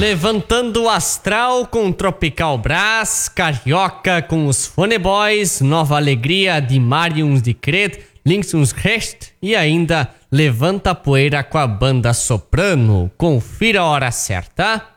Levantando o astral com Tropical Brás, Carioca com os Funeboys, Nova Alegria de Marions de Cret, Linksons Rest e ainda Levanta a Poeira com a banda Soprano. Confira a hora certa.